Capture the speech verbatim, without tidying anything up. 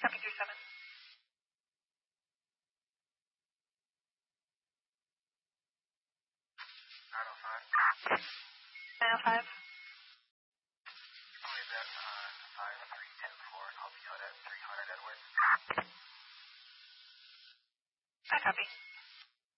Copy three seven. nine oh five. nine oh five. Leave that on five three two four and I'll be out at three hundred Edwards. I copy.